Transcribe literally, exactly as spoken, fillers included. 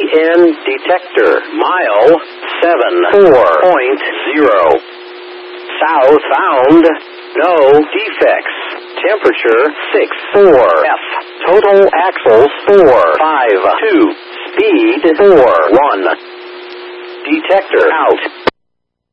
in detector. Mile seven four point zero. Southbound. No defects. Temperature six four F. Total axles four five two. Speed four one. Detector out.